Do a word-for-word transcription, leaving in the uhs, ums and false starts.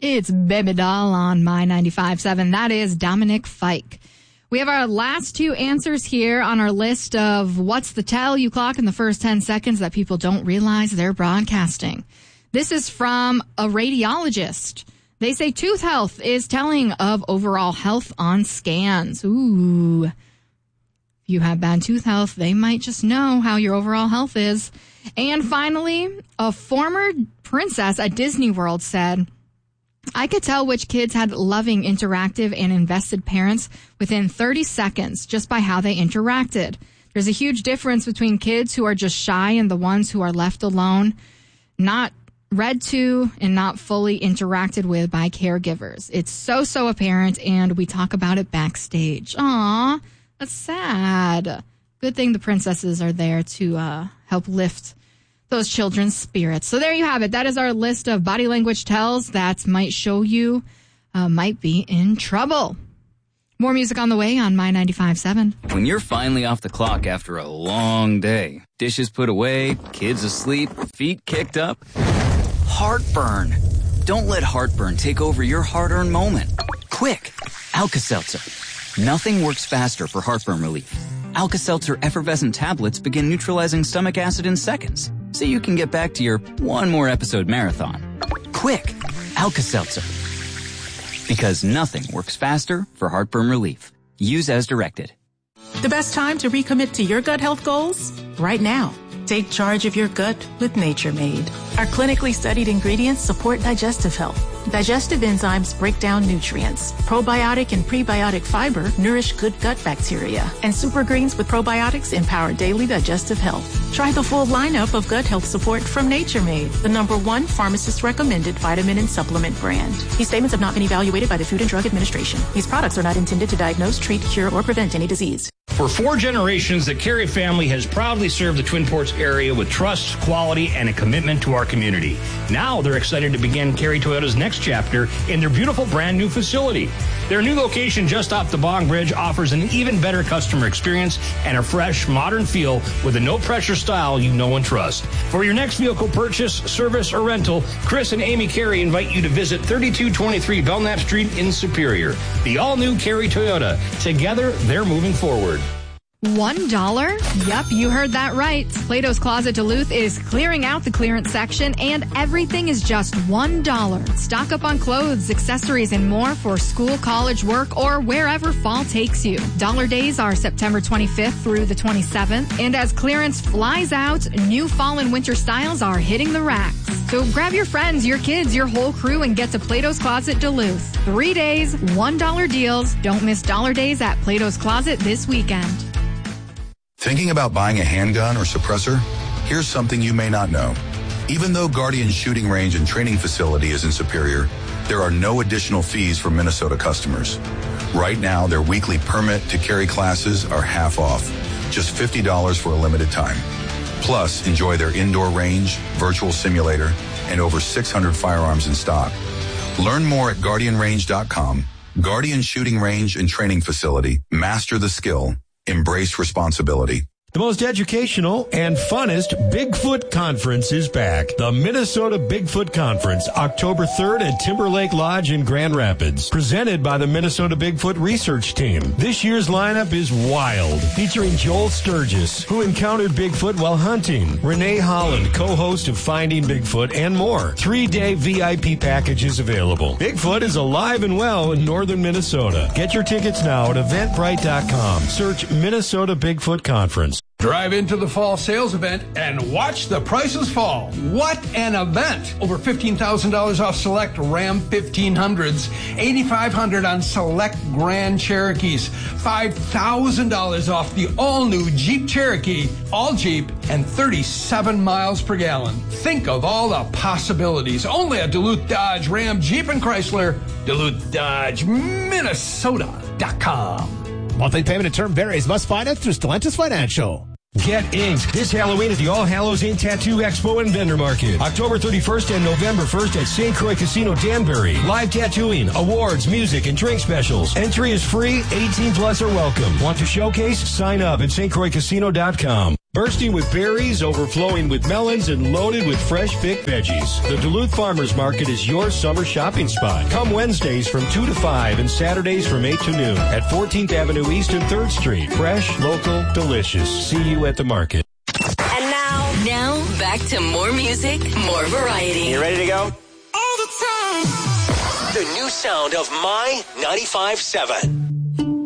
It's Baby Doll on My ninety-five point seven. That is Dominic Fike. We have our last two answers here on our list of what's the tell you clock in the first ten seconds that people don't realize they're broadcasting. This is from a radiologist. They say tooth health is telling of overall health on scans. Ooh. If you have bad tooth health, they might just know how your overall health is. And finally, a former princess at Disney World said, I could tell which kids had loving, interactive, and invested parents within thirty seconds just by how they interacted. There's a huge difference between kids who are just shy and the ones who are left alone, not read to, and not fully interacted with by caregivers. It's so, so apparent, and we talk about it backstage. Aw, that's sad. Good thing the princesses are there to uh, help lift those children's spirits. So there you have it. That is our list of body language tells that might show you uh, might be in trouble. More music on the way on My ninety-five point seven. When you're finally off the clock after a long day, dishes put away, kids asleep, feet kicked up, heartburn. Don't let heartburn take over your hard-earned moment. Quick, Alka-Seltzer. Nothing works faster for heartburn relief. Alka-Seltzer effervescent tablets begin neutralizing stomach acid in seconds, so you can get back to your one more episode marathon. Quick, Alka-Seltzer. Because nothing works faster for heartburn relief. Use as directed. The best time to recommit to your gut health goals? Right now. Take charge of your gut with Nature Made. Our clinically studied ingredients support digestive health. Digestive enzymes break down nutrients. Probiotic and prebiotic fiber nourish good gut bacteria. And super greens with probiotics empower daily digestive health. Try the full lineup of gut health support from Nature Made, the number one pharmacist-recommended vitamin and supplement brand. These statements have not been evaluated by the Food and Drug Administration. These products are not intended to diagnose, treat, cure, or prevent any disease. For four generations, the Carey family has proudly served the Twin Ports area with trust, quality, and a commitment to our community. Now they're excited to begin Carey Toyota's next chapter in their beautiful brand new facility. Their new location just off the Bong Bridge offers an even better customer experience and a fresh, modern feel with a no-pressure style you know and trust. For your next vehicle purchase, service, or rental, Chris and Amy Carey invite you to visit thirty-two twenty-three Belknap Street in Superior. The all-new Carey Toyota. Together, they're moving forward. One dollar? Yep, you heard that right. Plato's Closet Duluth is clearing out the clearance section, and everything is just one dollar. Stock up on clothes, accessories, and more for school, college, work, or wherever fall takes you. Dollar days are September twenty-fifth through the twenty-seventh, and as clearance flies out, new fall and winter styles are hitting the racks. So grab your friends, your kids, your whole crew, and get to Plato's Closet Duluth. Three days, one dollar deals. Don't miss Dollar Days at Plato's Closet this weekend. Thinking about buying a handgun or suppressor? Here's something you may not know. Even though Guardian Shooting Range and Training Facility is in Superior, there are no additional fees for Minnesota customers. Right now, their weekly permit to carry classes are half off, just fifty dollars for a limited time. Plus, enjoy their indoor range, virtual simulator, and over six hundred firearms in stock. Learn more at guardian range dot com. Guardian Shooting Range and Training Facility. Master the skill. Embrace responsibility. The most educational and funnest Bigfoot conference is back. The Minnesota Bigfoot Conference, October third at Timberlake Lodge in Grand Rapids. Presented by the Minnesota Bigfoot Research Team. This year's lineup is wild, featuring Joel Sturgis, who encountered Bigfoot while hunting, Renee Holland, co-host of Finding Bigfoot, and more. Three-day V I P packages available. Bigfoot is alive and well in northern Minnesota. Get your tickets now at eventbrite dot com. Search Minnesota Bigfoot Conference. Drive into the fall sales event and watch the prices fall. What an event! Over fifteen thousand dollars off select Ram fifteen hundreds, eight thousand five hundred dollars on select Grand Cherokees, five thousand dollars off the all-new Jeep Cherokee, all Jeep, and thirty-seven miles per gallon. Think of all the possibilities. Only at Duluth Dodge, Ram, Jeep, and Chrysler. Duluth Dodge, Minnesota dot com. Monthly payment and term varies. Must finance through Stellantis Financial. Get inked this Halloween at the All Hallows Ink Tattoo Expo and Vendor Market. October thirty-first and November first at Saint Croix Casino, Danbury. Live tattooing, awards, music, and drink specials. Entry is free. eighteen plus are welcome. Want to showcase? Sign up at st croix casino dot com. Bursting with berries, overflowing with melons, and loaded with fresh picked veggies. The Duluth Farmers Market is your summer shopping spot. Come Wednesdays from two to five and Saturdays from eight to noon at fourteenth Avenue East and third Street. Fresh, local, delicious. See you at the market. And now, now back to more music, more variety. You ready to go? All the time. The new sound of My ninety-five point seven.